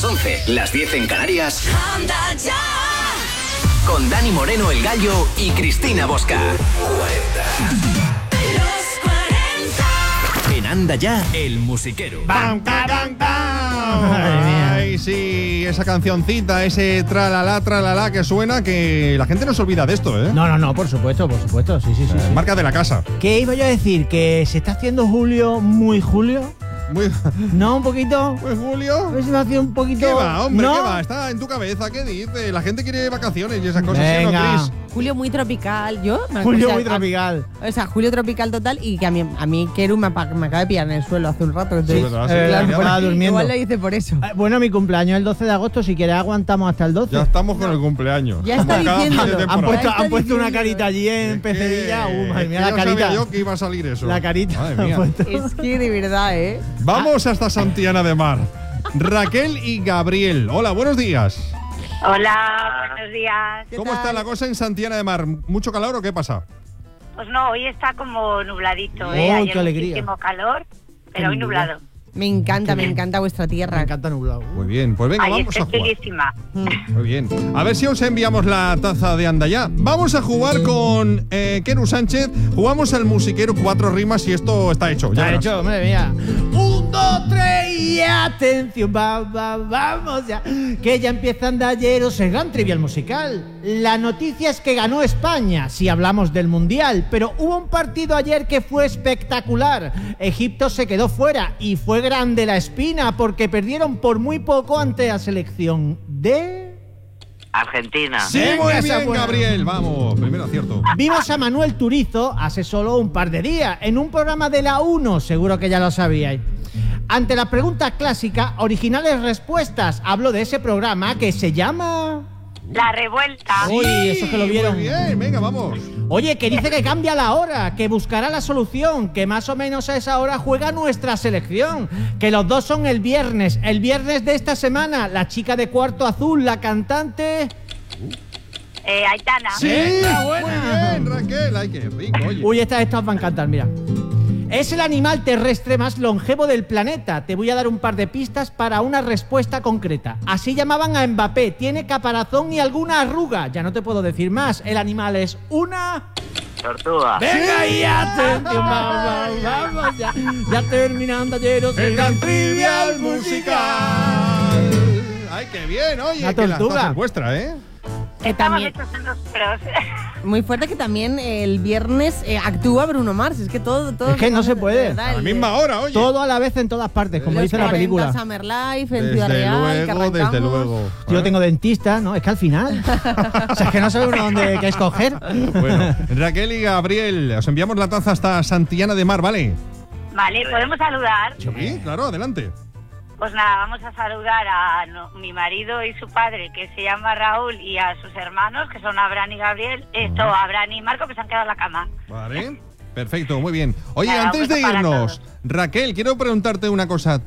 11, las 10 en Canarias. ¡Anda ya! Con Dani Moreno, El Gallo y Cristina Bosca. 40. En Anda Ya, el musiquero. ¡Bam, bam, bam! Ay, sí, esa cancioncita, ese tralala que suena, que la gente no se olvida de esto, ¿eh? No, por supuesto, sí. Marca de la casa. ¿Qué iba yo a decir? ¿Que se está haciendo julio muy julio? ¿No, un poquito? Pues Julio. Pues se me hace un poquito. ¿Qué va, hombre? ¿No? ¿Qué va? Está en tu cabeza. ¿Qué dice? La gente quiere vacaciones y esas cosas. Venga. ¿Sí, no, Cris? Julio muy tropical. Julio muy tropical. O sea, julio tropical total. Y que a mí Keru me acaba de pillar en el suelo hace un rato. Sí, ¿verdad? Sí, estaba durmiendo. Igual lo hice por eso. Bueno, mi cumpleaños es el 12 de agosto. Si quieres, aguantamos hasta el 12. Ya estamos con el cumpleaños. Ya está Cada fin de diciéndolo. temporada. Han puesto una carita allí en Pecerilla. Madre mía, la carita. Sabía yo que iba a salir eso. La carita. Madre mía. Es que de verdad, ¿eh? Vamos hasta Santillana de Mar. Raquel y Gabriel. Hola, buenos días. Hola, buenos días. ¿Cómo está la cosa en Santillana de Mar? ¿Mucho calor o qué pasa? Pues no, hoy está como nubladito, ¡Oh, Ayer qué alegría! muchísimo calor, pero hoy nublado. Me encanta vuestra tierra. Me encanta nublado. Muy bien, pues venga, Ahí vamos a estoy jugar. chulísima. Muy bien. A ver si os enviamos la taza de Anda Ya. Vamos a jugar con Keru Sánchez. Jugamos al musiquero 4 rimas y esto está hecho. Ya Ya verás. hecho, madre mía. 1, 2, 3 y atención, vamos ya. Que ya empieza Andalleros el gran trivial musical. La noticia es que ganó España, si hablamos del Mundial, pero hubo un partido ayer que fue espectacular. Egipto se quedó fuera y fue grande la espina porque perdieron por muy poco ante la selección de... Argentina. Sí, Venga, muy esa bien, buena. Gabriel. Vamos, primero acierto. Vimos a Manuel Turizo hace solo un par de días en un programa de la 1, seguro que ya lo sabíais. Ante la pregunta clásica, originales respuestas, hablo de ese programa que se llama... La revuelta. Uy, eso que lo vieron. Muy bien, venga, vamos. Oye, que dice que cambia la hora, que buscará la solución, que más o menos a esa hora juega nuestra selección, que los dos son el viernes de esta semana, la chica de cuarto azul, la cantante... Aitana. Sí, buena. muy bien, Raquel. Ay, qué rico, oye. Uy, estas os van a encantar, mira. Es el animal terrestre más longevo del planeta. Te voy a dar un par de pistas para una respuesta concreta. Así llamaban a Mbappé. Tiene caparazón y alguna arruga. Ya no te puedo decir más. El animal es una... Tortuga. ¡Venga y atención! Vamos ya. Ya terminando ayer el gran trivial musical. Ay, qué bien, oye. La que la tortuga. taza es vuestra, ¿eh? Estamos También, hechos unos pros. muy fuerte que también el viernes actúa Bruno Mars. Es que todo Es que no se puede. de verdad, A la misma hora, oye. Todo a la vez en todas partes, como los dice la 40 película. Summer Life, en Ciudad Real, que desde arrancamos. luego. Yo tengo dentista, ¿no? Es que al final. O sea, es que no sabe uno dónde qué escoger. Bueno, Raquel y Gabriel, os enviamos la taza hasta Santillana de Mar, ¿vale? Vale, ¿podemos saludar? Sí, claro, adelante. Pues nada, vamos a saludar a mi marido y su padre, que se llama Raúl, y a sus hermanos, que son Abraham y Gabriel. Abraham y Marco, que se han quedado en la cama. Vale. Perfecto, muy bien. Oye, Nada, antes un de beso para irnos, todos. Raquel, quiero preguntarte una cosa.